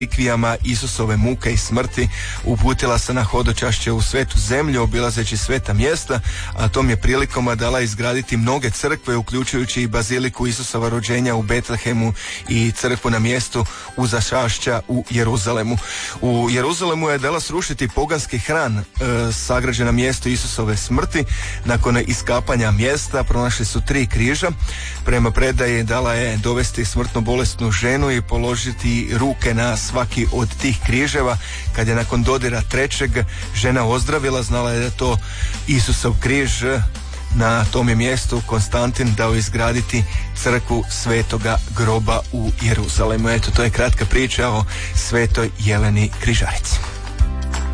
relikvijama Isusove muke i smrti uputila se na hodočašće u svetu zemlju obilazeći sveta mjesta, a tom je prilikom dala izgraditi mnoge crkve uključujući i baziliku Isusova rođenja u Betlehemu i crkvu na mjestu Uzašašća u Jeruzalemu. U Jeruzalemu je dala srušiti poganski hram sagrađen na mjestu Isusove smrti. Nakon iskapanja mjesta pronašli su 3 križa. Prema predaji dala je dovesti smrtno bolesnu ženu i položiti ruke na svaki od tih križeva. Kad je nakon dodira 3. žena ozdravila, znala je da je to Isusov križ. Na tom je mjestu Konstantin dao izgraditi crkvu Svetoga groba u Jeruzalemu. Eto, to je kratka priča o Svetoj Jeleni Križarici.